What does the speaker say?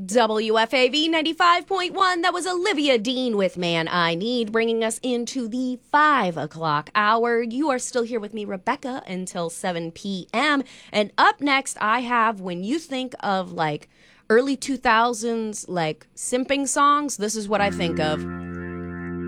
WFAV 95.1. That was Olivia Dean with Man I Need, bringing us into the 5 o'clock hour. You are still here with me, Rebecca, until 7 p.m. And up next, I have, when you think of like early 2000s, like simping songs, this is what I think of.